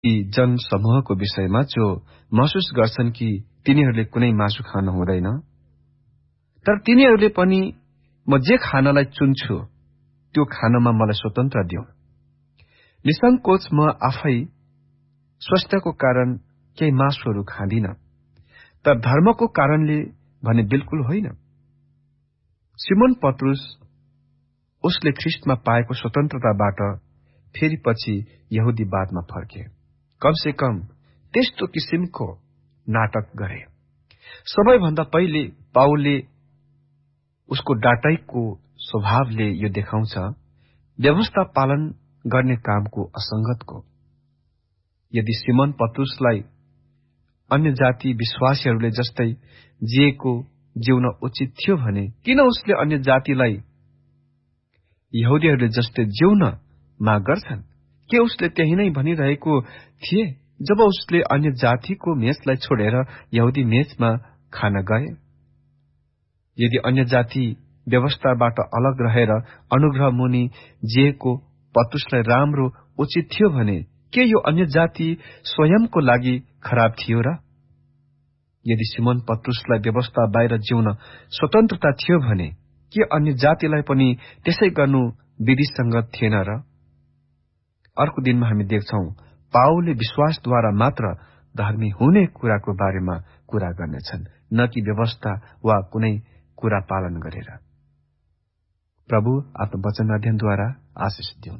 यी जनसमूहको विषयमा जो महसुस गर्छन् कि तिनीहरूले कुनै मासु खान हुँदैन, तर तिनीहरूले पनि म जे खानलाई चुन्छु त्यो खानमा मलाई स्वतन्त्र दिऊ। निसंकोच म आफै स्वास्थ्यको कारण केही मासुहरू खाँदिन, तर धर्मको कारणले भने बिल्कुल होइन। सिमोन पत्रुस उसले ख्रिस्टमा पाएको स्वतन्त्रताबाट फेरि पछि यहुदीवादमा फर्के। कमसे कम त्यस्तो किसिमको नाटक गरे। सबैभन्दा पहिले पाउलले उसको डाटाईको स्वभावले यो देखाउँछ व्यवस्था पालन गर्ने कामको असंगतको। यदि सिमोन पत्रुसलाई अन्य जाति विश्वासीहरूले जस्तै जिउन उचित थियो भने किन उसले अन्य जातिलाई यहुदीहरूले जस्तै जिउन माग गर्छन्? के उसले त्यही नै भनिरहेको थिए जब उसले अन्य जातिको मेचलाई छोडेर यहुदी मेचमा खान गए? यदि अन्य जाति व्यवस्थाबाट अलग रहेर अनुग्रह मुनि जिएको पत्रुसलाई राम्रो उचित थियो भने के यो अन्य जाति स्वयंको लागि खराब थियो र? यदि सिमोन पत्रुसलाई व्यवस्था बाहिर जिउन स्वतन्त्रता थियो भने के अन्य जातिलाई पनि त्यसै गर्नु विधिसंगत थिएन र? अर्को दिनमा हामी देख्छौं पाउलले विश्वासद्वारा मात्र धर्मी हुने कुराको बारेमा कुरा गर्नेछन्, न कि व्यवस्था वा कुनै कुरा पालन गरेर। प्रभु आफ्नो वचन अध्ययनद्वारा आशिष दिउन्।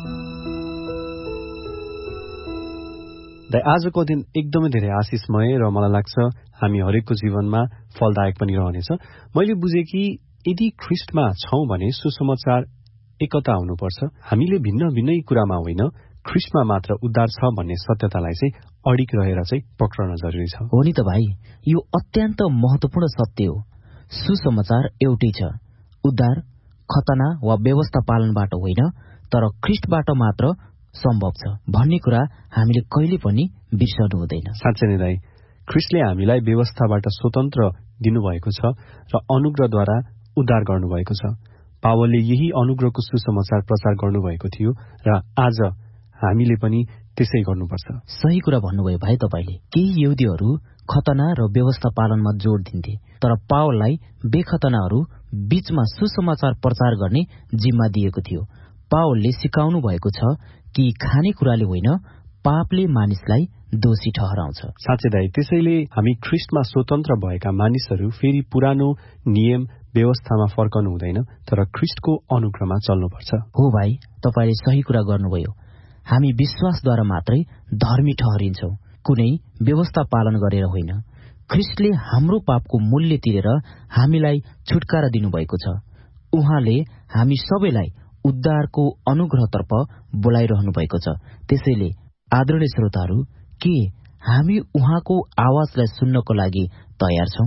आजको दिन एकदमै धेरै आशिषमय र मलाई लाग्छ हामी हरेकको जीवनमा फलदायक पनि रहनेछ। मैले बुझे कि यदि ख्रिस्टमा छौं भने सुसमाचार एकता हुनुपर्छ। हामीले भिन्न भिन्नै कुरामा होइन, ख्रिस्टमा मात्र उद्धार छ भन्ने सत्यतालाई चाहिँ अडिक रहेर चाहिँ पक्राउन जरुरी छ। हो नि त भाइ, यो अत्यन्त महत्वपूर्ण सत्य हो। सुसमाचार एउटै छ, उद्धार खतना वा व्यवस्था पालनबाट होइन, तर ख्रिस्टबाट मात्र सम्भव छ भन्ने कुरा हामीले कहिले पनि बिर्सनु हुँदैन। साँच्चै नै दाइ, ख्रिस्टले हामीलाई व्यवस्थाबाट स्वतन्त्र दिनुभएको छ र अनुग्रहद्वारा उद्धार गर्नुभएको छ। पावलले यही अनुग्रहको सुसमाचार प्रचार गर्नुभएको थियो र आज हामीले पनि त्यसै गर्नुपर्छ। सही कुरा भन्नुभयो भाइ तपाईले। केही यहुदीहरू खतना र व्यवस्था पालनमा जोड दिन्थे, तर पावललाई बेखतनाहरू बीचमा सुसमाचार प्रचार गर्ने जिम्मा दिएको थियो। पावलले सिकाउनु भएको छ कि खानेकुराले होइन, पापले मानिसलाई दोषी ठहराउँछ। साँच्चै दाइ, त्यसैले हामी ख्रिस्टमा स्वतन्त्र भएका मानिसहरू फेरि पुरानो नियम व्यवस्थामा फर्कनु हुँदैन, तर ख्रिस्टको अनुग्रहमा चल्नुपर्छ। हो भाइ, तपाईले सही कुरा गर्नुभयो। हामी विश्वासद्वारा मात्रै धर्मी ठहरिन्छौं, कुनै व्यवस्था पालन गरेर होइन। ख्रिस्टले हाम्रो पापको मूल्य तिरेर हामीलाई छुटकारा दिनुभएको छ। उहाँले हामी सबैलाई उद्धारको अनुग्रहतर्फ बोलाइरहनु भएको छ। त्यसैले आदरणीय श्रोताहरू, के हामी उहाँको आवाजलाई सुन्नको लागि तयार छौं?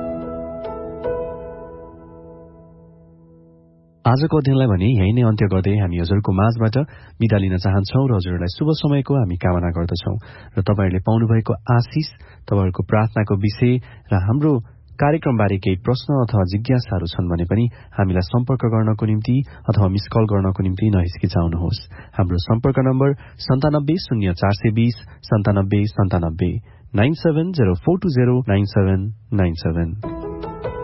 आजको अध्ययनलाई भने यही नै अन्त्य गर्दै हामी हजुरको माझबाट बिदा लिन चाहन्छौं र हजुरलाई शुभ समयको हामी कामना गर्दछौं। र तपाईहरूले पाउनुभएको आशिष, तपाईहरूको प्रार्थनाको विषय र हाम्रो कार्यक्रमबारे केही प्रश्न अथवा जिज्ञासाहरू छन् भने पनि हामीलाई सम्पर्क गर्नको निम्ति अथवा मिस कल गर्नको निम्ति नहिचकिचाउनुहोस्। हाम्रो सम्पर्क नम्बर 970420 9797 9704209797।